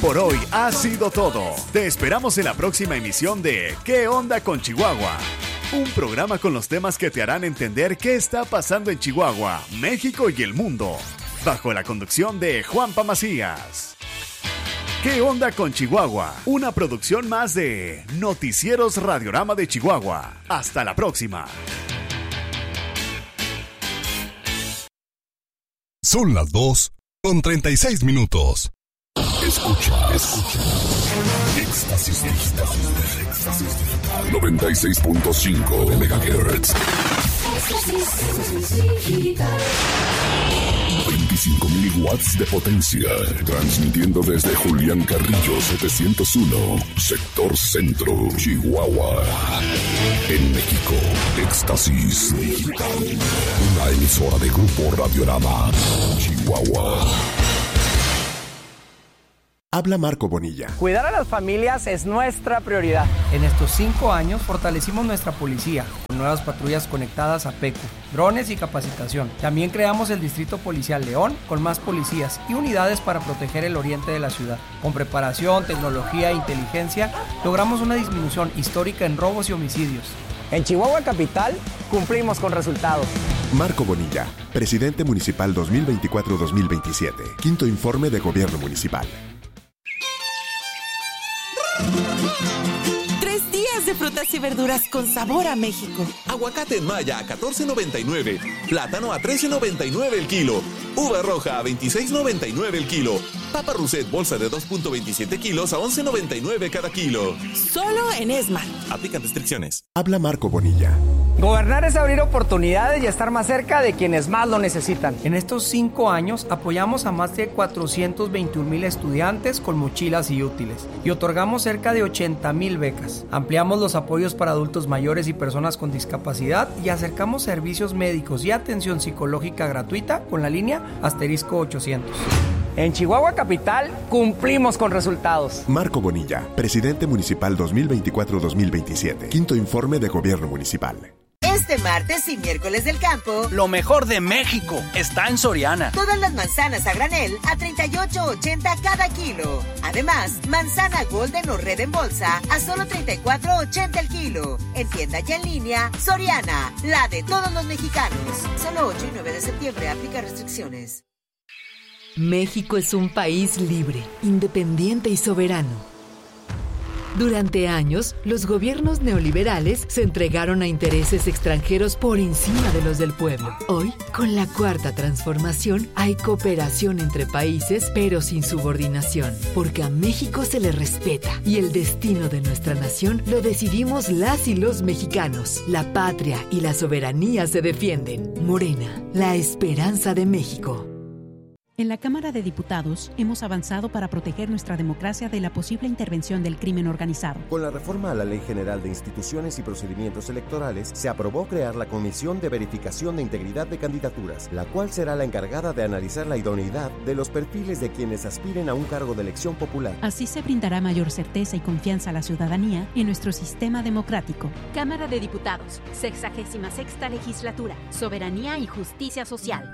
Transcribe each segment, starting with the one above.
Por hoy ha sido todo. Te esperamos en la próxima emisión de ¿Qué onda con Chihuahua? Un programa con los temas que te harán entender qué está pasando en Chihuahua, México y el mundo. Bajo la conducción de Juanpa Macías. ¿Qué onda con Chihuahua? Una producción más de Noticieros Radiorama de Chihuahua. Hasta la próxima. Son las 2:36. Escucha. Éxtasis Digital. 96.5 de MHz. 25 miliwatts de potencia. Transmitiendo desde Julián Carrillo 701, sector centro, Chihuahua. En México, Éxtasis Digital. Una emisora de Grupo Radiorama, Chihuahua. Habla Marco Bonilla. Cuidar a las familias es nuestra prioridad. En estos 5 años fortalecimos nuestra policía con nuevas patrullas conectadas a PECU, drones y capacitación. También creamos el Distrito Policial León con más policías y unidades para proteger el oriente de la ciudad. Con preparación, tecnología e inteligencia logramos una disminución histórica en robos y homicidios. En Chihuahua Capital cumplimos con resultados. Marco Bonilla, presidente municipal 2024-2027. Quinto informe de gobierno municipal. 3 días de frutas y verduras con sabor a México. Aguacate en Maya a $14.99. Plátano a $13.99 el kilo. Uva roja a $26.99 el kilo. Papa Rousset bolsa de 2.27 kilos a $11.99 cada kilo. Solo en Esmar. Aplican restricciones. Habla Marco Bonilla. Gobernar es abrir oportunidades y estar más cerca de quienes más lo necesitan. En estos 5 años apoyamos a más de 421,000 estudiantes con mochilas y útiles y otorgamos cerca de 80,000 becas. Ampliamos los apoyos para adultos mayores y personas con discapacidad y acercamos servicios médicos y atención psicológica gratuita con la línea *800. En Chihuahua Capital cumplimos con resultados. Marco Bonilla, presidente municipal 2024-2027. Quinto informe de gobierno municipal. Este martes y miércoles del campo, lo mejor de México está en Soriana. Todas las manzanas a granel a $38.80 cada kilo. Además, manzana Golden o Red en bolsa a solo $34.80 el kilo. En tienda y en línea, Soriana, la de todos los mexicanos. Solo 8 y 9 de septiembre aplica restricciones. México es un país libre, independiente y soberano. Durante años, los gobiernos neoliberales se entregaron a intereses extranjeros por encima de los del pueblo. Hoy, con la Cuarta Transformación, hay cooperación entre países, pero sin subordinación, porque a México se le respeta y el destino de nuestra nación lo decidimos las y los mexicanos. La patria y la soberanía se defienden. Morena, la esperanza de México. En la Cámara de Diputados hemos avanzado para proteger nuestra democracia de la posible intervención del crimen organizado. Con la reforma a la Ley General de Instituciones y Procedimientos Electorales, se aprobó crear la Comisión de Verificación de Integridad de Candidaturas, la cual será la encargada de analizar la idoneidad de los perfiles de quienes aspiren a un cargo de elección popular. Así se brindará mayor certeza y confianza a la ciudadanía en nuestro sistema democrático. Cámara de Diputados, 66ª Legislatura, Soberanía y Justicia Social.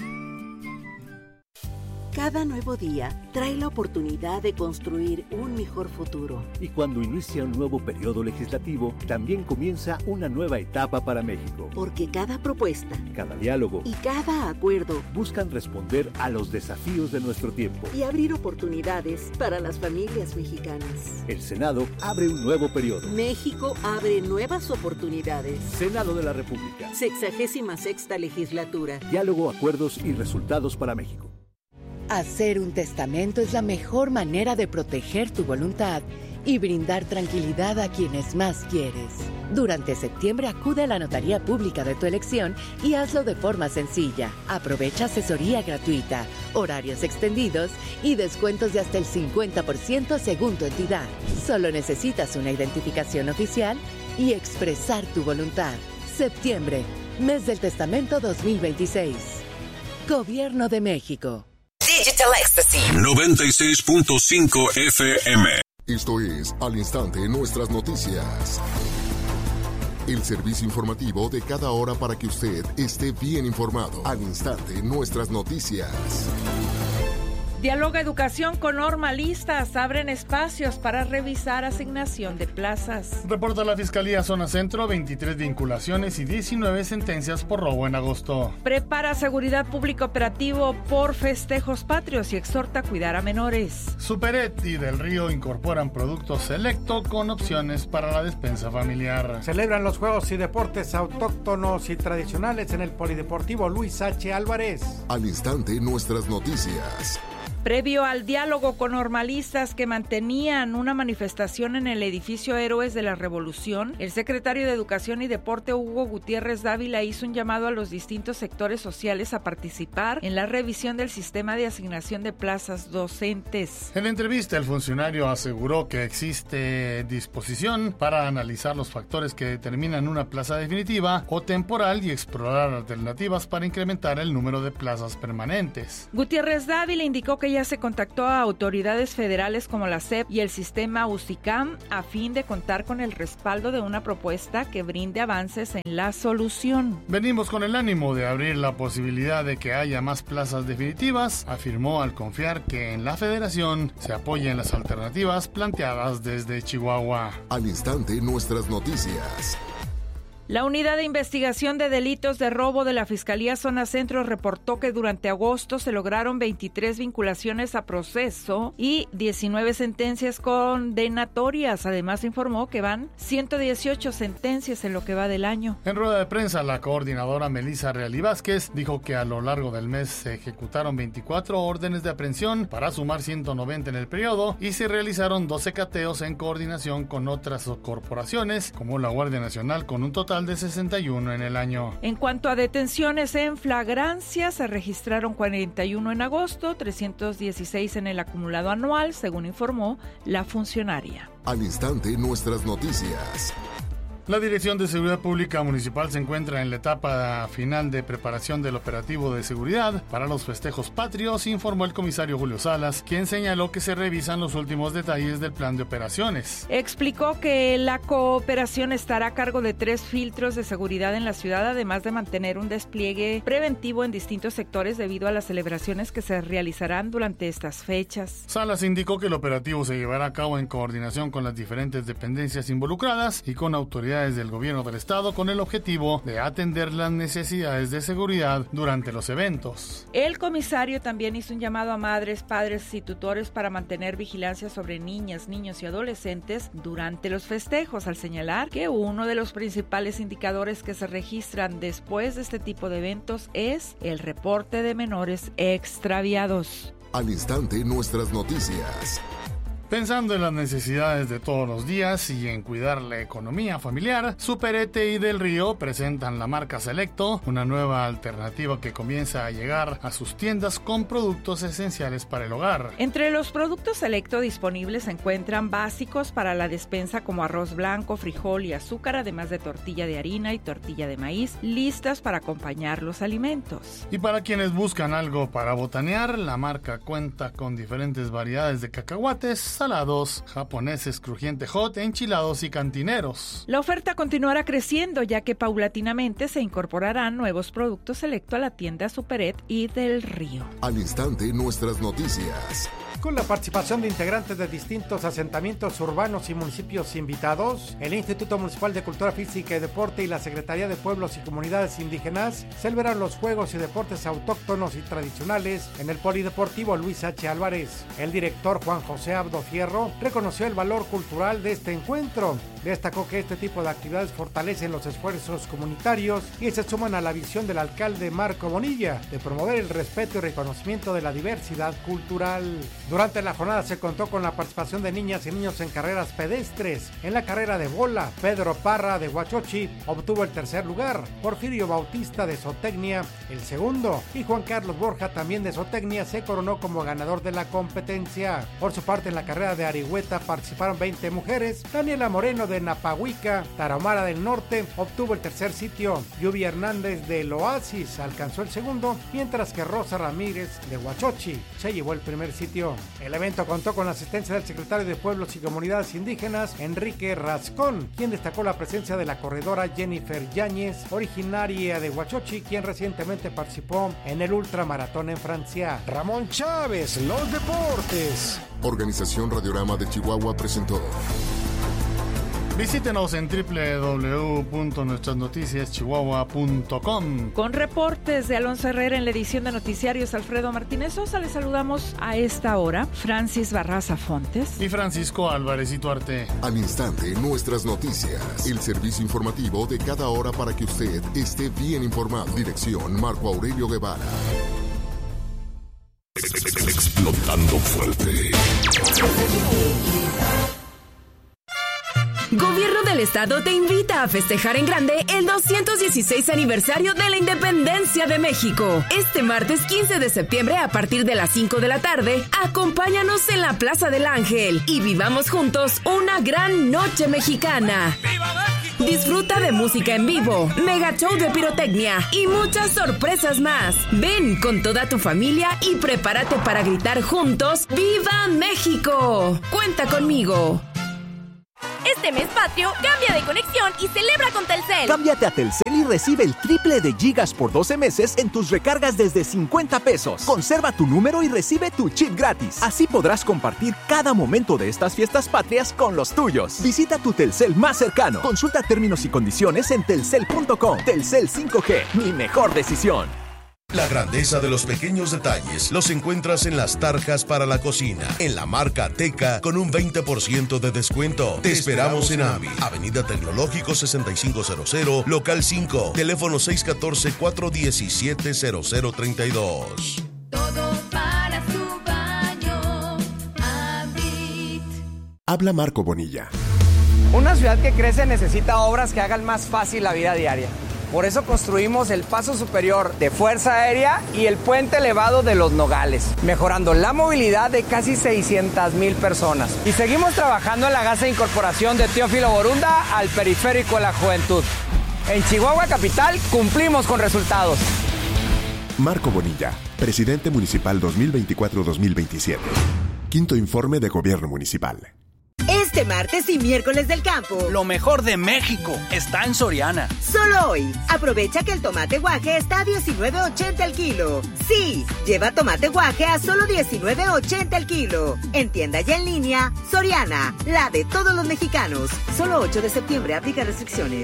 Cada nuevo día trae la oportunidad de construir un mejor futuro. Y cuando inicia un nuevo periodo legislativo, también comienza una nueva etapa para México. Porque cada propuesta, cada diálogo y cada acuerdo buscan responder a los desafíos de nuestro tiempo y abrir oportunidades para las familias mexicanas. El Senado abre un nuevo periodo. México abre nuevas oportunidades. Senado de la República. 66ª Legislatura. Diálogo, acuerdos y resultados para México. Hacer un testamento es la mejor manera de proteger tu voluntad y brindar tranquilidad a quienes más quieres. Durante septiembre acude a la notaría pública de tu elección y hazlo de forma sencilla. Aprovecha asesoría gratuita, horarios extendidos y descuentos de hasta el 50% según tu entidad. Solo necesitas una identificación oficial y expresar tu voluntad. Septiembre, mes del testamento 2026. Gobierno de México. Digital Ecstasy 96.5 FM. Esto es Al Instante Nuestras Noticias. El servicio informativo de cada hora para que usted esté bien informado. Al Instante Nuestras Noticias. Dialoga Educación con normalistas. Abren espacios para revisar asignación de plazas. Reporta la Fiscalía Zona Centro 23 vinculaciones y 19 sentencias por robo en agosto. Prepara seguridad pública operativo por festejos patrios y exhorta a cuidar a menores. Superet y Del Río incorporan productos selecto con opciones para la despensa familiar. Celebran los juegos y deportes autóctonos y tradicionales en el Polideportivo Luis H. Álvarez. Al instante, nuestras noticias. Previo al diálogo con normalistas que mantenían una manifestación en el edificio Héroes de la Revolución, el secretario de Educación y Deporte, Hugo Gutiérrez Dávila, hizo un llamado a los distintos sectores sociales a participar en la revisión del sistema de asignación de plazas docentes. En la entrevista, el funcionario aseguró que existe disposición para analizar los factores que determinan una plaza definitiva o temporal y explorar alternativas para incrementar el número de plazas permanentes. Gutiérrez Dávila indicó que ya se contactó a autoridades federales como la SEP y el sistema UCICAM a fin de contar con el respaldo de una propuesta que brinde avances en la solución. Venimos con el ánimo de abrir la posibilidad de que haya más plazas definitivas, afirmó al confiar que en la federación se apoyen las alternativas planteadas desde Chihuahua. Al instante, nuestras noticias. La Unidad de Investigación de Delitos de Robo de la Fiscalía Zona Centro reportó que durante agosto se lograron 23 vinculaciones a proceso y 19 sentencias condenatorias. Además, informó que van 118 sentencias en lo que va del año. En rueda de prensa, la coordinadora Melissa Reali Vázquez dijo que a lo largo del mes se ejecutaron 24 órdenes de aprehensión para sumar 190 en el periodo y se realizaron 12 cateos en coordinación con otras corporaciones, como la Guardia Nacional, con un total de 61 en el año. En cuanto a detenciones en flagrancia, se registraron 41 en agosto, 316 en el acumulado anual, según informó la funcionaria. Al instante, nuestras noticias. La Dirección de Seguridad Pública Municipal se encuentra en la etapa final de preparación del operativo de seguridad para los festejos patrios, informó el comisario Julio Salas, quien señaló que se revisan los últimos detalles del plan de operaciones. Explicó que la cooperación estará a cargo de 3 filtros de seguridad en la ciudad, además de mantener un despliegue preventivo en distintos sectores debido a las celebraciones que se realizarán durante estas fechas. Salas indicó que el operativo se llevará a cabo en coordinación con las diferentes dependencias involucradas y con autoridades del gobierno del estado con el objetivo de atender las necesidades de seguridad durante los eventos. El comisario también hizo un llamado a madres, padres y tutores para mantener vigilancia sobre niñas, niños y adolescentes durante los festejos, al señalar que uno de los principales indicadores que se registran después de este tipo de eventos es el reporte de menores extraviados. Al instante, nuestras noticias. Pensando en las necesidades de todos los días y en cuidar la economía familiar, Superete y Del Río presentan la marca Selecto, una nueva alternativa que comienza a llegar a sus tiendas con productos esenciales para el hogar. Entre los productos Selecto disponibles se encuentran básicos para la despensa como arroz blanco, frijol y azúcar, además de tortilla de harina y tortilla de maíz, listas para acompañar los alimentos. Y para quienes buscan algo para botanear, la marca cuenta con diferentes variedades de cacahuates, salados, japoneses, crujiente hot, enchilados y cantineros. La oferta continuará creciendo ya que paulatinamente se incorporarán nuevos productos Selecto a la tienda Superet y Del Río. Al instante, nuestras noticias. Con la participación de integrantes de distintos asentamientos urbanos y municipios invitados, el Instituto Municipal de Cultura Física y Deporte y la Secretaría de Pueblos y Comunidades Indígenas celebran los Juegos y Deportes Autóctonos y Tradicionales en el Polideportivo Luis H. Álvarez. El director Juan José Abdo Fierro reconoció el valor cultural de este encuentro. Destacó que este tipo de actividades fortalecen los esfuerzos comunitarios y se suman a la visión del alcalde Marco Bonilla de promover el respeto y reconocimiento de la diversidad cultural. Durante la jornada se contó con la participación de niñas y niños en carreras pedestres. En la carrera de bola, Pedro Parra de Huachochi obtuvo el tercer lugar, Porfirio Bautista de Zootecnia el segundo y Juan Carlos Borja también de Zootecnia se coronó como ganador de la competencia. Por su parte, en la carrera de Arihueta participaron 20 mujeres. Daniela Moreno de Napahuica, Tarahumara del Norte, obtuvo el tercer sitio. Yubi Hernández del Oasis alcanzó el segundo, mientras que Rosa Ramírez de Huachochi se llevó el primer sitio. El evento contó con la asistencia del secretario de Pueblos y Comunidades Indígenas, Enrique Rascón, quien destacó la presencia de la corredora Jennifer Yáñez, originaria de Huachochi, quien recientemente participó en el ultramaratón en Francia. Ramón Chávez, los deportes. Organización Radiorama de Chihuahua presentó. Visítenos en www.nuestrasnoticiaschihuahua.com. Con reportes de Alonso Herrera en la edición de Noticiarios Alfredo Martínez Sosa, les saludamos a esta hora Francis Barraza Fontes y Francisco Álvarez Ituarte. Al instante, nuestras noticias. El servicio informativo de cada hora para que usted esté bien informado. Dirección Marco Aurelio Guevara. Explotando fuerte. Gobierno del Estado te invita a festejar en grande el 216 aniversario de la Independencia de México. Este martes 15 de septiembre a partir de las 5 de la tarde, acompáñanos en la Plaza del Ángel y vivamos juntos una gran noche mexicana. Disfruta de música en vivo, mega show de pirotecnia y muchas sorpresas más. Ven con toda tu familia y prepárate para gritar juntos ¡Viva México! Cuenta conmigo. Este mes patrio, cambia de conexión y celebra con Telcel. Cámbiate a Telcel y recibe el triple de gigas por 12 meses en tus recargas desde 50 pesos. Conserva tu número y recibe tu chip gratis. Así podrás compartir cada momento de estas fiestas patrias con los tuyos. Visita tu Telcel más cercano. Consulta términos y condiciones en telcel.com. Telcel 5G, mi mejor decisión. La grandeza de los pequeños detalles los encuentras en las tarjas para la cocina, en la marca Teca, con un 20% de descuento. Te esperamos en AMBI, Avenida Tecnológico 6500, local 5, teléfono 614-417-0032. Todo para su baño, Ambit. Habla Marco Bonilla. Una ciudad que crece necesita obras que hagan más fácil la vida diaria. Por eso construimos el paso superior de Fuerza Aérea y el puente elevado de Los Nogales, mejorando la movilidad de casi 600,000 personas. Y seguimos trabajando en la gas de incorporación de Teófilo Borunda al periférico de la juventud. En Chihuahua Capital cumplimos con resultados. Marco Bonilla, presidente municipal 2024-2027. Quinto informe de gobierno municipal. Este martes y miércoles del campo, lo mejor de México está en Soriana. Solo hoy, aprovecha que el tomate guaje está a $19.80 el kilo. Sí, lleva tomate guaje a solo $19.80 el kilo. En tienda y en línea, Soriana, la de todos los mexicanos. Solo 8 de septiembre, aplica restricciones.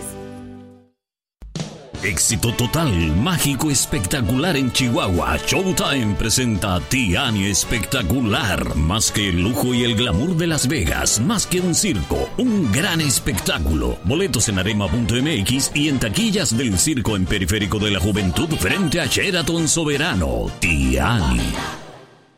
Éxito total, mágico, espectacular en Chihuahua. Showtime presenta Tiani Espectacular. Más que el lujo y el glamour de Las Vegas, más que un circo, un gran espectáculo. Boletos en arema.mx y en taquillas del circo en Periférico de la Juventud frente a Sheraton Soberano. Tiani.